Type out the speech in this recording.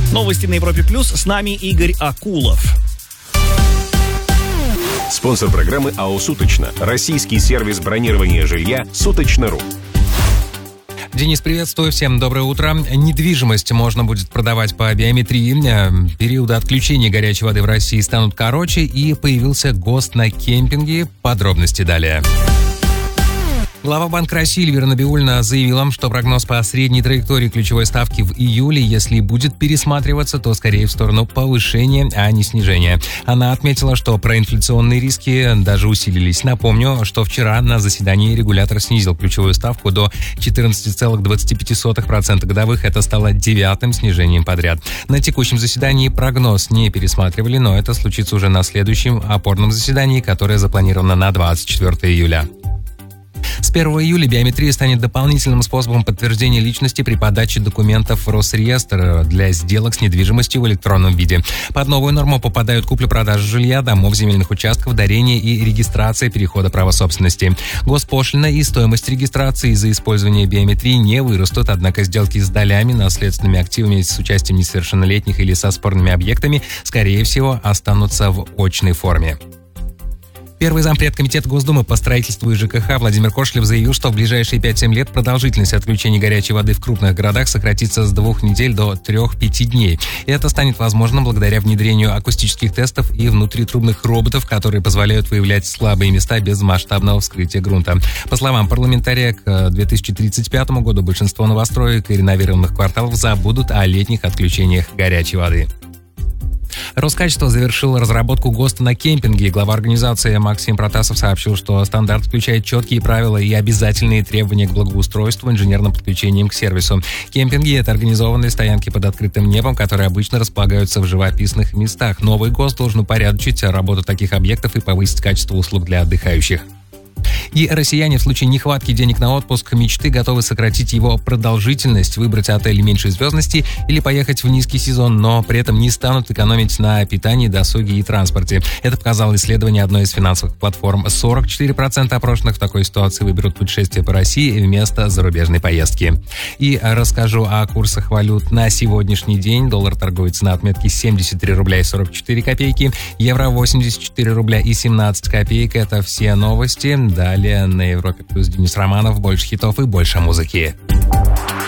Новости на Европе Плюс. С нами Игорь Акулов. Спонсор программы АО «Суточно». Российский сервис бронирования жилья «Суточно.ру». Денис, приветствую. Всем доброе утро. Недвижимость можно будет продавать по биометрии. Периоды отключения горячей воды в России станут короче, и появился ГОСТ на кемпинге. Подробности далее. Глава Банка России Эльвира Набиуллина заявила, что прогноз по средней траектории ключевой ставки в июле, если будет пересматриваться, то скорее в сторону повышения, а не снижения. Она отметила, что проинфляционные риски даже усилились. Напомню, что вчера на заседании регулятор снизил ключевую ставку до 14,25% годовых. Это стало 9-м снижением подряд. На текущем заседании прогноз не пересматривали, но это случится уже на следующем опорном заседании, которое запланировано на 24 июля. С 1 июля биометрия станет дополнительным способом подтверждения личности при подаче документов в Росреестр для сделок с недвижимостью в электронном виде. Под новую норму попадают купля-продажа жилья, домов, земельных участков, дарение и регистрация перехода права собственности. Госпошлина и стоимость регистрации из-за использования биометрии не вырастут, однако сделки с долями, наследственными активами с участием несовершеннолетних или со спорными объектами, скорее всего, останутся в очной форме. Первый зампред Комитета Госдумы по строительству и ЖКХ Владимир Кошелев заявил, что в ближайшие 5-7 лет продолжительность отключения горячей воды в крупных городах сократится с 2 недель до 3-5 дней. И это станет возможным благодаря внедрению акустических тестов и внутритрубных роботов, которые позволяют выявлять слабые места без масштабного вскрытия грунта. По словам парламентария, к 2035 году большинство новостроек и реновированных кварталов забудут о летних отключениях горячей воды. Роскачество завершило разработку ГОСТа на кемпинге. Глава организации Максим Протасов сообщил, что стандарт включает четкие правила и обязательные требования к благоустройству, инженерным подключениям к сервису. Кемпинги — это организованные стоянки под открытым небом, которые обычно располагаются в живописных местах. Новый ГОСТ должен упорядочить работу таких объектов и повысить качество услуг для отдыхающих. И россияне в случае нехватки денег на отпуск мечты готовы сократить его продолжительность, выбрать отель меньшей звездности или поехать в низкий сезон, но при этом не станут экономить на питании, досуге и транспорте. Это показало исследование одной из финансовых платформ. 44% опрошенных в такой ситуации выберут путешествие по России вместо зарубежной поездки. И расскажу о курсах валют на сегодняшний день. Доллар торгуется на отметке 73 рубля и 44 копейки, евро 84 рубля и 17 копеек. Это все новости. Далее на Европе Плюс Денис Романов. Больше хитов и больше музыки.